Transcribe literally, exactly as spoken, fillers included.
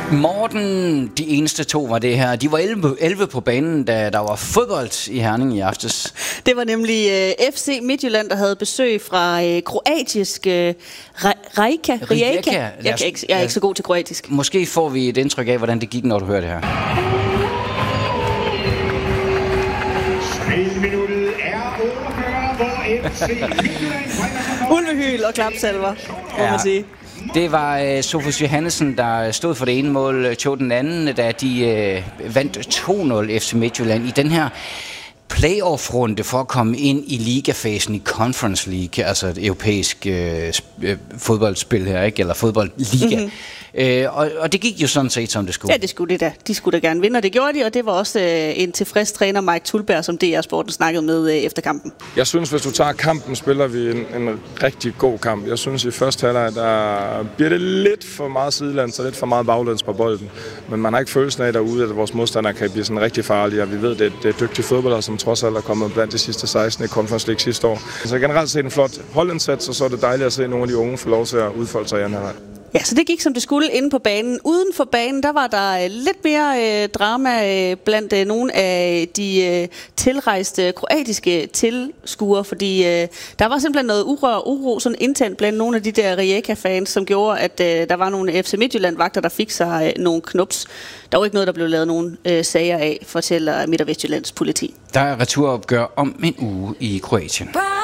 Morten, de eneste to var det her. De var elleve på banen, da der var fodbold i Herning i aftes. Det var nemlig uh, F C Midtjylland, der havde besøg fra uh, kroatisk uh, Rijeka. Rijeka. Jeg, jeg, ikke, jeg er ikke så god til kroatisk. Måske får vi et indtryk af, hvordan det gik, når du hører det her. Spilminuttet er overført, hvor F C Midtjylland Ulvehyl og klapsalver, må ja. man sige. Det var uh, Sofus Johannesen, der stod for det ene mål, tog den anden, da de uh, vandt to nul F C Midtjylland i den her playoff-runde for at komme ind i ligafasen i Conference League, altså et europæisk uh, fodboldspil her, ikke? Eller fodboldliga. Mm-hmm. Øh, og, og det gik jo sådan set, som det skulle. Ja, det skulle det da. De skulle da gerne vinde, og det gjorde de, og det var også øh, en tilfreds træner, Mike Tulberg, som D R Sporten snakkede med øh, efter kampen. Jeg synes, hvis du tager kampen, spiller vi en, en rigtig god kamp. Jeg synes, i første halvleg, der bliver det lidt for meget sidelands og lidt for meget baglæns på bolden. Men man har ikke følelsen af derude, at vores modstandere kan blive sådan rigtig farlige, og vi ved, at det, det er dygtige fodboldere, som trods alt er kommet blandt de sidste seksten i Conference League sidste år. Så generelt set en flot holdindsats, og så er det dejligt at se nogle af de unge få lov til at udfolde sig i anden halvleg. Ja, så det gik som det skulle inde på banen. Uden for banen, der var der øh, lidt mere øh, drama øh, blandt øh, nogle af de øh, tilrejste kroatiske tilskuere, fordi øh, der var simpelthen noget urør og uro sådan internt blandt nogle af de der Rijeka-fans, som gjorde, at øh, der var nogle F C Midtjylland-vagter, der fik sig øh, nogle knups. Der var ikke noget, der blev lavet nogen øh, sager af, fortæller Midt- og Vestjyllands politi. Der er returopgør om en uge i Kroatien.